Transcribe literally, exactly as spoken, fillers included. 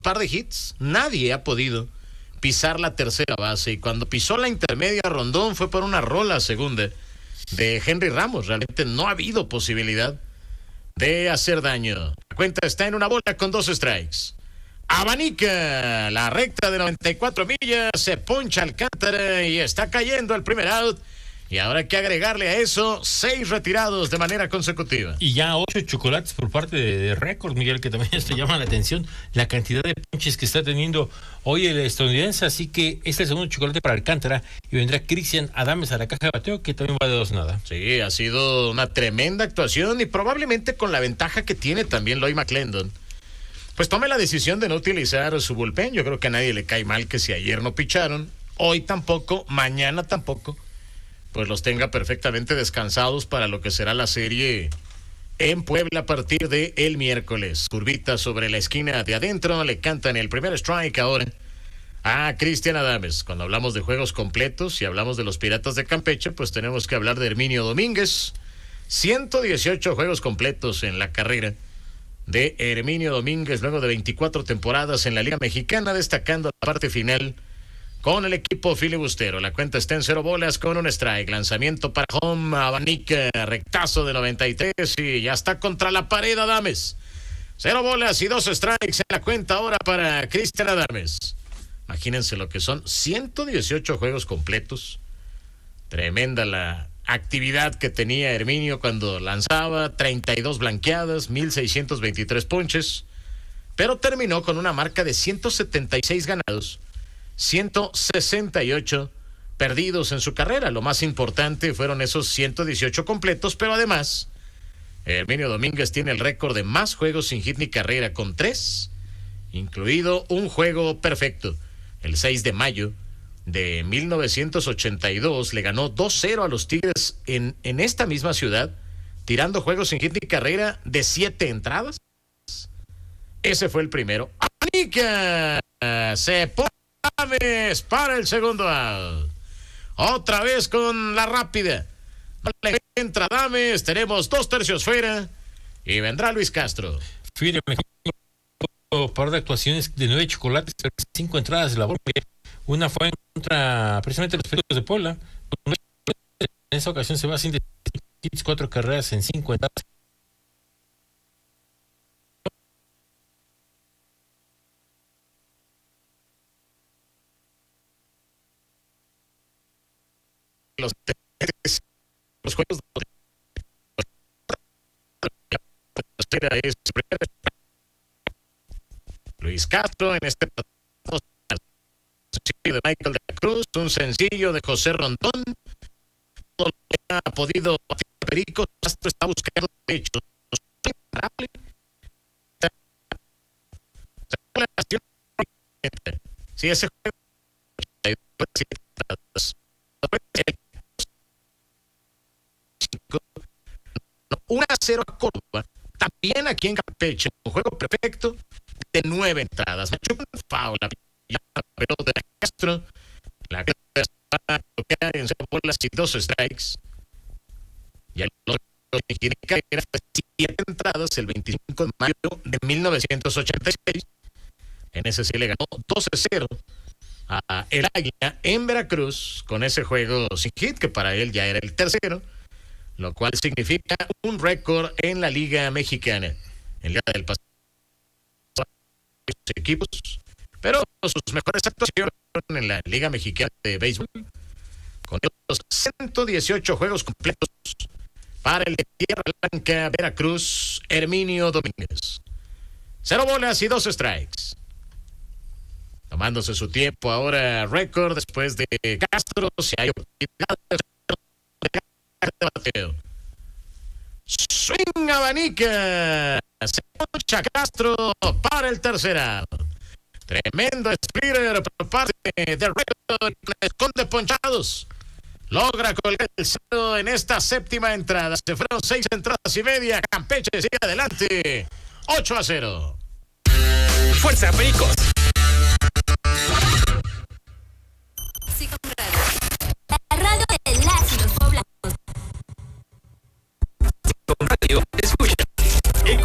par de hits. Nadie ha podido pisar la tercera base. Y cuando pisó la intermedia, Rondón fue por una rola segunda de Henry Ramos. Realmente no ha habido posibilidad de hacer daño. La cuenta está en una bola con dos strikes. Abanica la recta de noventa y cuatro millas, se poncha Alcántara y está cayendo el primer out. Y ahora hay que agregarle a eso seis retirados de manera consecutiva. Y ya ocho chocolates por parte de, de Récord, Miguel, que también esto llama la atención, la cantidad de ponches que está teniendo hoy el estadounidense. Así que este es el segundo chocolate para Alcántara y vendrá Cristian Adames a la caja de bateo, que también va de dos nada. Sí, ha sido una tremenda actuación y probablemente con la ventaja que tiene también Loy McClendon, pues tome la decisión de no utilizar su bullpen. Yo creo que a nadie le cae mal que si ayer no picharon, hoy tampoco, mañana tampoco, pues los tenga perfectamente descansados para lo que será la serie en Puebla a partir de el miércoles. Curvita sobre la esquina de adentro, le cantan el primer strike ahora a Cristian Adames. Cuando hablamos de juegos completos y hablamos de los Piratas de Campeche, pues tenemos que hablar de Herminio Domínguez. ciento dieciocho juegos completos en la carrera de Herminio Domínguez, luego de veinticuatro temporadas en la Liga Mexicana, destacando la parte final con el equipo filibustero. La cuenta está en cero bolas con un strike. Lanzamiento para home, abanica, rectazo de noventa y tres y ya está contra la pared Adames. Cero bolas y dos strikes en la cuenta ahora para Cristian Adames. Imagínense lo que son ciento dieciocho juegos completos. Tremenda la actividad que tenía Herminio cuando lanzaba, treinta y dos blanqueadas, mil seiscientos veintitrés ponches, pero terminó con una marca de ciento setenta y seis ganados, ciento sesenta y ocho perdidos en su carrera. Lo más importante fueron esos ciento dieciocho completos, pero además Herminio Domínguez tiene el récord de más juegos sin hit ni carrera con tres, incluido un juego perfecto. El seis de mayo de mil novecientos ochenta y dos le ganó dos cero a los Tigres en, en esta misma ciudad, tirando juegos sin hit ni carrera de siete entradas. Ese fue el primero. ¡Abanica! Se pone Adames para el segundo out. Otra vez con la rápida. Entra Adames, tenemos dos tercios fuera y vendrá Luis Castro. Fíjate, un par de actuaciones de nueve chocolates, cinco entradas de la bola. Una fue en contra precisamente de los Pericos de Puebla. En esa ocasión se va sin hits, cuatro carreras en cinco entradas. Los, los juegos es Luis Castro en este sencillo de Michael de la Cruz, un sencillo de José Rondón. Todo lo que ha podido Perico, Castro está buscando de hecho. Si ese juego uno a cero a Córdoba, también aquí en Campeche, un juego perfecto de nueve entradas. Me chupan foul, la pelota de Castro, la que va a tocar en cero bolas y dos strikes. Y el otro tiene que caer hasta siete entradas el veinticinco de mayo de mil novecientos ochenta y seis. En ese sí le ganó doce cero a el Águila en Veracruz con ese juego sin hit, que para él ya era el tercero, lo cual significa un récord en la Liga Mexicana. El día del pasado equipos, pero sus mejores actuaciones en la Liga Mexicana de Béisbol, con los ciento dieciocho juegos completos para el de Tierra Blanca, Veracruz, Herminio Domínguez. Cero bolas y dos strikes. Tomándose su tiempo ahora récord después de Castro, si hay oportunidad de bateo. Swing abanica. Se poncha Castro para el tercer out. Tremendo splitter por parte de Récord, esconde ponchados. Logra colgar el cero en esta séptima entrada. Se fueron seis entradas y media. Campeche sigue adelante. ocho a cero. Fuerza Pericos.